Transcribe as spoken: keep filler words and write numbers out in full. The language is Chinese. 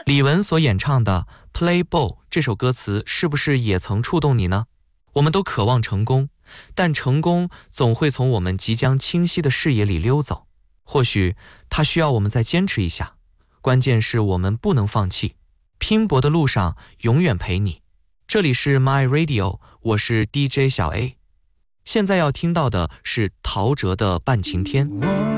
李玟所演唱的 Play Ball 这首歌词是不是也曾触动你呢？我们都渴望成功，但成功总会从我们即将清晰的视野里溜走。或许它需要我们再坚持一下，关键是我们不能放弃，拼搏的路上永远陪你。这里是 My Radio， 我是 D J 小 A。现在要听到的是陶喆的《半晴天》。